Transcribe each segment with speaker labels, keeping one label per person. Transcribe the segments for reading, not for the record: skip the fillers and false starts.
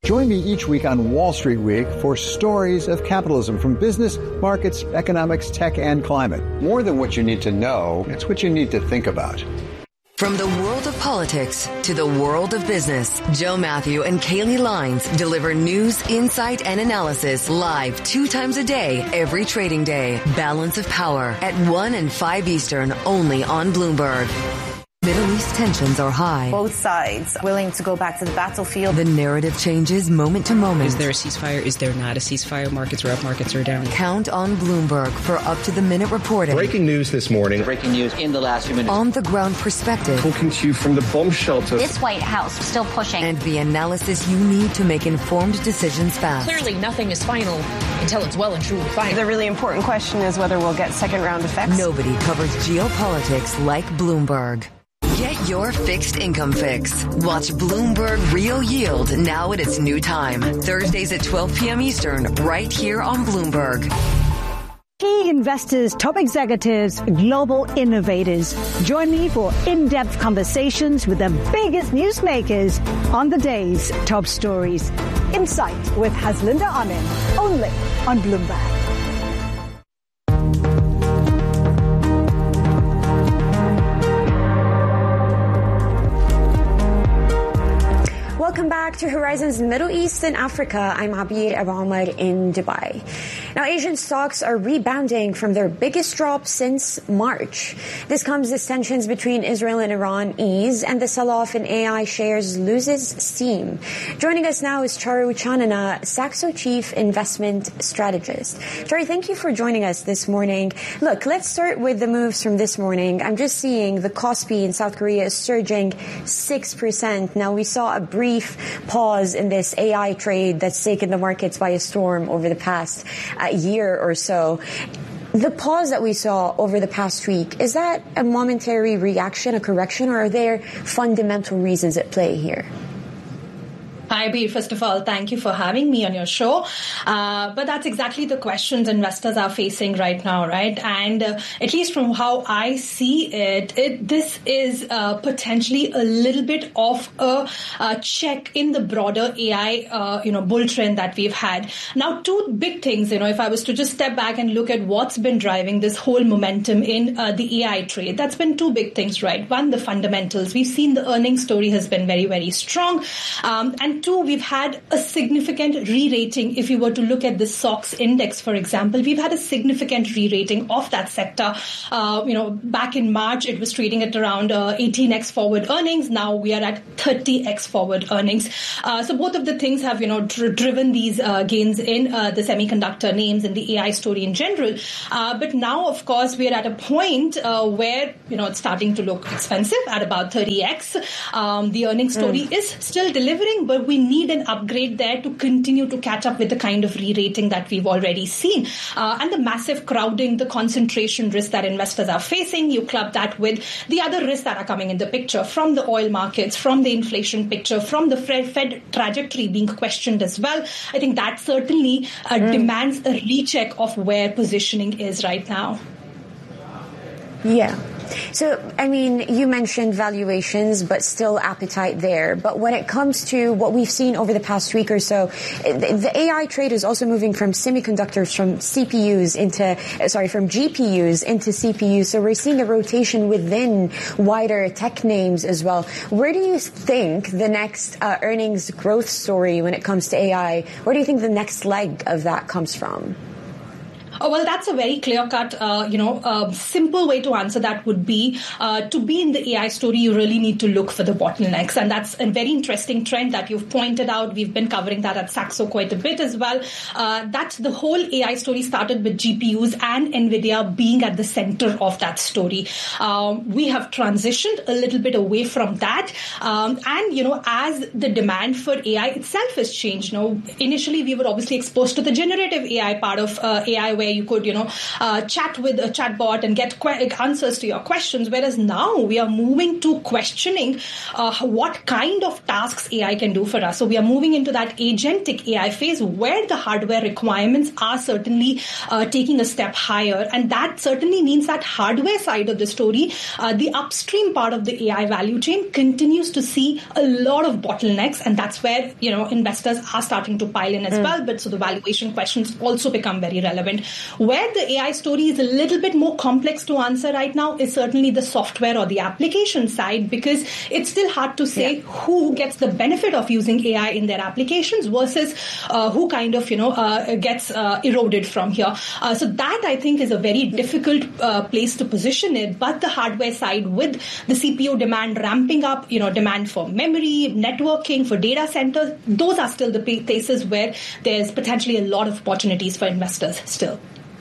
Speaker 1: Join me each week on Wall Street Week for stories of capitalism from business, markets, economics, tech, and climate. More than what you need to know, it's what you need to think about.
Speaker 2: From the world of politics to the world of business, Joe Matthew and Kaylee Lines deliver news, insight, and analysis live 2 times a day, every trading day. Balance of Power at 1 and 5 Eastern, only on Bloomberg. Middle East tensions are high.
Speaker 3: Both sides willing to go back to the battlefield.
Speaker 2: The narrative changes moment to moment.
Speaker 4: Is there a ceasefire? Is there not a ceasefire? Markets are up, markets are down.
Speaker 2: Count on Bloomberg for up-to-the-minute reporting.
Speaker 5: Breaking news this morning.
Speaker 6: Breaking news in the last few minutes.
Speaker 2: On-the-ground perspective.
Speaker 5: Talking to you from the bomb shelter.
Speaker 7: This White House still pushing.
Speaker 2: And the analysis you need to make informed decisions fast.
Speaker 8: Clearly, nothing is final until it's well and truly final.
Speaker 3: The really important question is whether we'll get second-round effects.
Speaker 2: Nobody covers geopolitics like Bloomberg. Get your fixed income fix. Watch Bloomberg Real Yield now at its new time. Thursdays at 12 p.m. Eastern, right here on Bloomberg.
Speaker 9: Key investors, top executives, global innovators. Join me for in-depth conversations with the biggest newsmakers on the day's top stories. Insight with Haslinda Anand, only on Bloomberg.
Speaker 10: Welcome back to Horizons Middle East and Africa. I'm Abir Ahmad in Dubai. Now, Asian stocks are rebounding from their biggest drop since March. This comes as tensions between Israel and Iran ease and the sell-off in AI shares loses steam. Joining us now is Charu Chanana, Saxo Chief Investment Strategist. Charu, thank you for joining us this morning. Look, let's start with the moves from this morning. I'm just seeing the Kospi in South Korea is surging 6%. Now, we saw a brief pause in this AI trade that's taken the markets by a storm over the past year or so. The pause that we saw over the past week, is that a momentary reaction, a correction, or are there fundamental reasons at play here?
Speaker 11: Hi, Abir. First of all, thank you for having me on your show. But that's exactly the questions investors are facing right now, right? And at least from how I see it, this is potentially a little bit of a check in the broader AI, bull trend that we've had. Now, 2 big things, if I was to just step back and look at what's been driving this whole momentum in the AI trade, that's been 2 big things, right? One, the fundamentals. We've seen the earnings story has been very, very strong. And 2, we've had a significant re-rating. If you were to look at the SOX index, for example, we've had a significant re-rating of that sector. Back in March, it was trading at around 18x forward earnings. Now we are at 30x forward earnings. So both of the things have, driven these gains in the semiconductor names and the AI story in general. But now, of course, we are at a point where, it's starting to look expensive at about 30x. The earnings story is still delivering, but we need an upgrade there to continue to catch up with the kind of re-rating that we've already seen. And the massive crowding, the concentration risk that investors are facing, you club that with the other risks that are coming in the picture from the oil markets, from the inflation picture, from the Fed trajectory being questioned as well. I think that certainly demands a recheck of where positioning is right now.
Speaker 10: Yeah. So, you mentioned valuations, but still appetite there. But when it comes to what we've seen over the past week or so, the AI trade is also moving from semiconductors, from GPUs into CPUs. So we're seeing a rotation within wider tech names as well. Where do you think the next earnings growth story when it comes to AI, where do you think the next leg of that comes from?
Speaker 11: Oh, well, that's a very clear-cut, simple way to answer that would be to be in the AI story, you really need to look for the bottlenecks. And that's a very interesting trend that you've pointed out. We've been covering that at Saxo quite a bit as well. That the whole AI story started with GPUs and NVIDIA being at the center of that story. We have transitioned a little bit away from that. As the demand for AI itself has changed. Initially, we were obviously exposed to the generative AI part of AI, where you could, chat with a chatbot and get answers to your questions. Whereas now we are moving to questioning what kind of tasks AI can do for us. So we are moving into that agentic AI phase where the hardware requirements are certainly taking a step higher. And that certainly means that hardware side of the story, the upstream part of the AI value chain continues to see a lot of bottlenecks. And that's where, investors are starting to pile in as well. But so the valuation questions also become very relevant. Where the AI story is a little bit more complex to answer right now is certainly the software or the application side, because it's still hard to say who gets the benefit of using AI in their applications versus who kind of, gets eroded from here. So that, I think, is a very difficult place to position it. But the hardware side, with the CPU demand ramping up, demand for memory, networking, for data centers, those are still the places where there's potentially a lot of opportunities for investors still.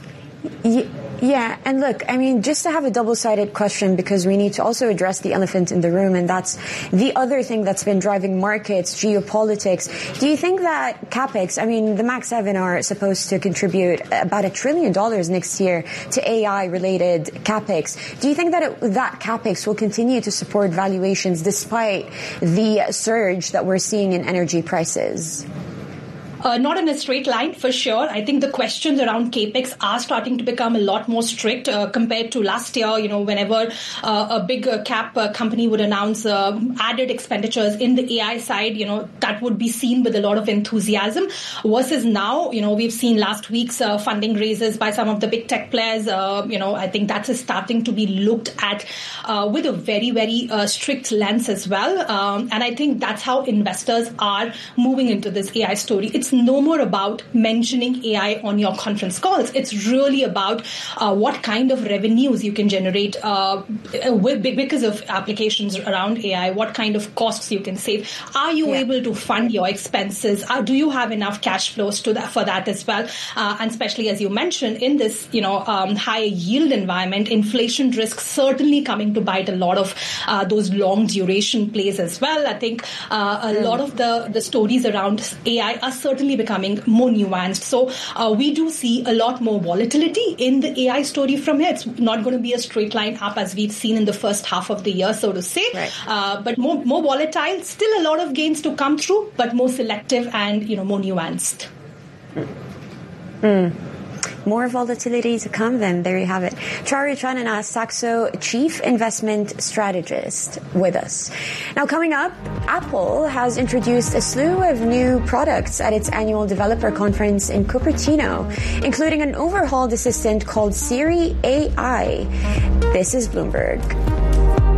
Speaker 10: Yeah, and look, I mean, just to have a double-sided question, because we need to also address the elephant in the room, and that's the other thing that's been driving markets, geopolitics. Do you think that CapEx, I mean, the Mag 7 are supposed to contribute about $1 trillion next year to AI-related CapEx. Do you think that that CapEx will continue to support valuations despite the surge that we're seeing in energy prices?
Speaker 11: Not in a straight line, for sure. I think the questions around CapEx are starting to become a lot more strict compared to last year. Whenever a big cap company would announce added expenditures in the AI side, that would be seen with a lot of enthusiasm. Versus now, we've seen last week's funding raises by some of the big tech players. I think that is starting to be looked at with a very, very strict lens as well. And I think that's how investors are moving into this AI story. It's no more about mentioning AI on your conference calls. It's really about what kind of revenues you can generate because of applications around AI, what kind of costs you can save. Are you able to fund your expenses? Do you have enough cash flows for that as well? And especially, as you mentioned, in this high yield environment, inflation risk certainly coming to bite a lot of those long duration plays as well. I think a lot of the stories around AI are certainly becoming more nuanced. So we do see a lot more volatility in the AI story from here. It's not going to be a straight line up as we've seen in the first half of the year, so to say. Right. But more volatile, still a lot of gains to come through, but more selective and more nuanced.
Speaker 10: More volatility to come then. There you have it. Charya Chanana, Saxo Chief Investment Strategist with us. Now coming up, Apple has introduced a slew of new products at its annual developer conference in Cupertino, including an overhauled assistant called Siri AI. This is Bloomberg.